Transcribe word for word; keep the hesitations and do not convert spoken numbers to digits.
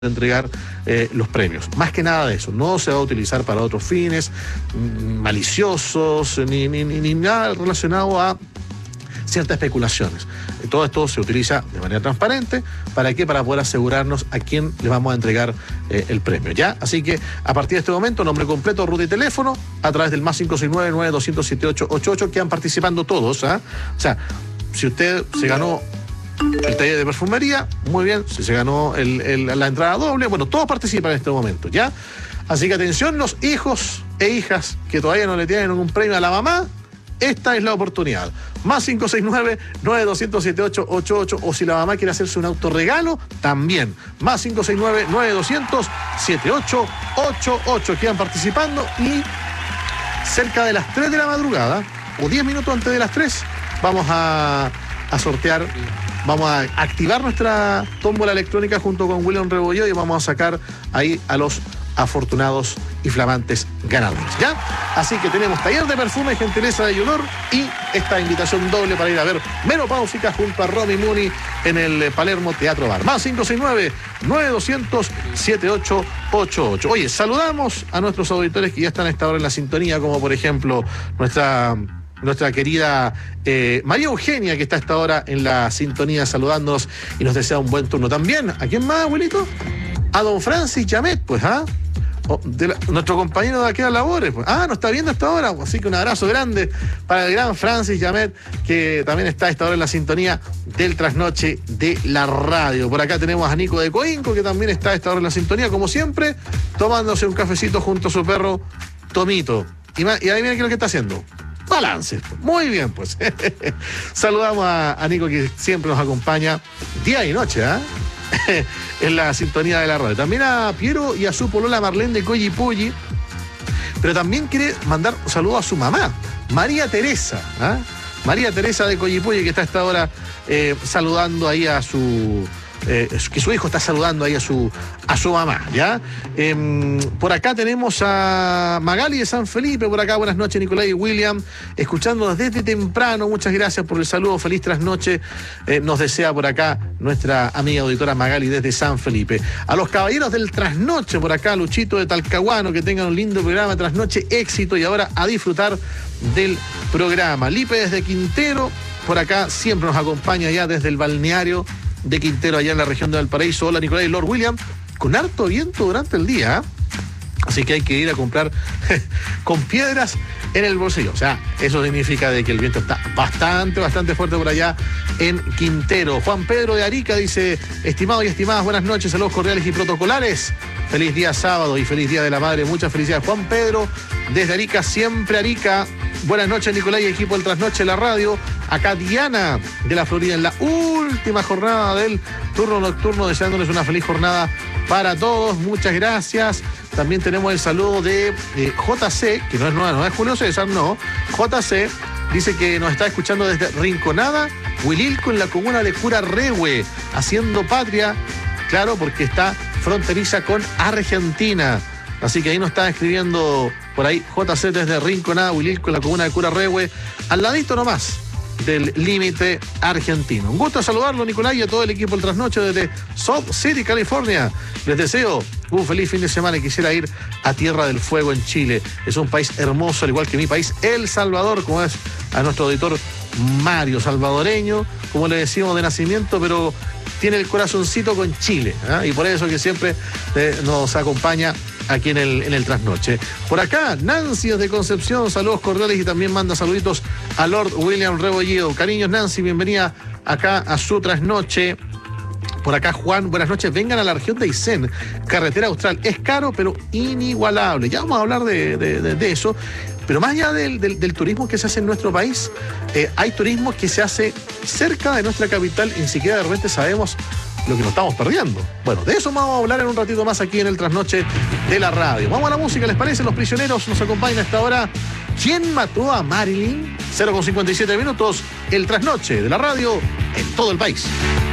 entregar eh, los premios. Más que nada de eso, no se va a utilizar para otros fines maliciosos ni, ni, ni, ni nada relacionado a ciertas especulaciones. Todo esto se utiliza de manera transparente. ¿Para qué? Para poder asegurarnos a quién le vamos a entregar eh, el premio, ¿ya? Así que a partir de este momento, nombre completo, ruta y teléfono, a través del más cinco seis nueve, nueve dos cero cero, siete ocho ocho ocho, quedan participando todos, ¿ah? O sea, si usted se ganó el taller de perfumería, muy bien. Si se ganó el, el, la entrada doble, bueno, todos participan en este momento, ¿ya? Así que atención, los hijos e hijas que todavía no le tienen un premio a la mamá, esta es la oportunidad. Más cinco seis nueve, nueve dos cero cero, siete ocho ocho ocho, o si la mamá quiere hacerse un autorregalo, también. Más cinco seis nueve, nueve dos cero cero, siete ocho ocho ocho. Quedan participando y cerca de las tres de la madrugada, o diez minutos antes de las tres, vamos a, a sortear. Vamos a activar nuestra tómbola electrónica junto con William Rebolledo y vamos a sacar ahí a los afortunados y flamantes ganadores, ¿ya? Así que tenemos taller de perfume, gentileza de olor y esta invitación doble para ir a ver Menopáusica junto a Romy Mooney en el Palermo Teatro Bar. Más cinco seis nueve, nueve dos cero cero, siete ocho ocho ocho. Oye, saludamos a nuestros auditores que ya están a esta hora en la sintonía, como por ejemplo nuestra... Nuestra querida eh, María Eugenia, que está a esta hora en la sintonía saludándonos y nos desea un buen turno. También, ¿a quién más, abuelito? A don Francis Yamet, pues, ¿ah? Oh, de la, nuestro compañero de aquellas labores, pues. Ah, nos está viendo hasta ahora, así que un abrazo grande para el gran Francis Yamet, que también está a esta hora en la sintonía del trasnoche de la radio. Por acá tenemos a Nico de Coinco, que también está a esta hora en la sintonía, como siempre, tomándose un cafecito junto a su perro Tomito. Y, y ahí viene qué es lo que está haciendo. Balance. Muy bien, pues. Saludamos a, a Nico, que siempre nos acompaña día y noche, ¿ah? ¿eh? En la sintonía de la radio. También a Piero y a su polola Marlene de Coyipulli. Pero también quiere mandar un saludo a su mamá, María Teresa. ¿ah? María Teresa de Coyipulli, que está a esta hora eh, saludando ahí a su... Eh, que su hijo está saludando ahí a su, a su mamá, ¿ya? Eh, por acá tenemos a Magali de San Felipe, por acá, buenas noches, Nicolás y William, escuchándonos desde temprano, muchas gracias por el saludo, feliz trasnoche, eh, nos desea por acá nuestra amiga auditora Magali desde San Felipe. A los caballeros del trasnoche, por acá, Luchito de Talcahuano, que tengan un lindo programa, trasnoche, éxito, y ahora a disfrutar del programa. Lipe desde Quintero, por acá, siempre nos acompaña ya desde el balneario de Quintero, allá en la región de Valparaíso. Hola, Nicolás y Lord William, con harto viento durante el día, ¿eh? Así que hay que ir a comprar con piedras en el bolsillo. O sea, eso significa de que el viento está bastante, bastante fuerte por allá en Quintero. Juan Pedro de Arica dice: estimados y estimadas, buenas noches, saludos cordiales y protocolares. Feliz día sábado y feliz día de la madre. Muchas felicidades, Juan Pedro, desde Arica, siempre Arica. Buenas noches, Nicolás y equipo del Trasnoche de la radio. Acá Diana de la Florida en la última jornada del turno nocturno, deseándoles una feliz jornada para todos. Muchas gracias. También tenemos el saludo de eh, J C, que no es nueva, no es Julio César, no. J C dice que nos está escuchando desde Rinconada, Huililco, en la comuna de Curarrehue, haciendo patria, claro, porque está fronteriza con Argentina. Así que ahí nos está escribiendo por ahí J C desde Rinconada, Huililco, en la comuna de Curarrehue, al ladito nomás del límite argentino. Un gusto saludarlo, Nicolás, y a todo el equipo del Trasnoche desde Salt City, California. Les deseo un feliz fin de semana y quisiera ir a Tierra del Fuego en Chile. Es un país hermoso, al igual que mi país, El Salvador, como es a nuestro auditor Mario, salvadoreño, como le decimos de nacimiento, pero tiene el corazoncito con Chile, ¿eh? Y por eso que siempre eh, nos acompaña aquí en el, en el Trasnoche. Por acá, Nancy desde Concepción, saludos cordiales, y también manda saluditos a Lord William Rebolledo. Cariños, Nancy, bienvenida acá a su Trasnoche. Por acá, Juan, buenas noches. Vengan a la región de Aysén, carretera austral. Es caro, pero inigualable. Ya vamos a hablar de, de, de, de eso. Pero más allá del, del, del turismo que se hace en nuestro país, eh, hay turismo que se hace cerca de nuestra capital y ni siquiera de repente sabemos lo que nos estamos perdiendo. Bueno, de eso vamos a hablar en un ratito más aquí en el Trasnoche de la radio. Vamos a la música, ¿les parece? Los prisioneros nos acompañan a esta hora. ¿Quién mató a Marilyn? cero con cincuenta y siete minutos, el Trasnoche de la radio en todo el país.